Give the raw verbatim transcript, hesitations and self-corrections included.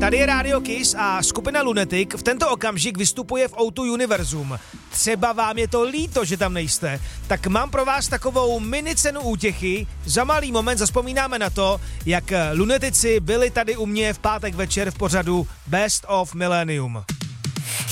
Tady je Radio Kiss a skupina Lunatic v tento okamžik vystupuje v O dva Univerzum. Třeba vám je to líto, že tam nejste, tak mám pro vás takovou mini cenu útěchy. Za malý moment zazpomínáme na to, jak Lunatici byli tady u mě v pátek večer v pořadu Best of Millennium.